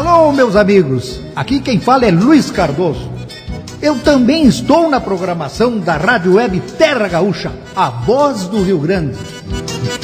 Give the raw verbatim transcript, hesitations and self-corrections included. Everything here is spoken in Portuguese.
Alô, meus amigos, aqui quem fala é Luiz Cardoso. Eu também estou na programação da Rádio Web Terra Gaúcha, a voz do Rio Grande.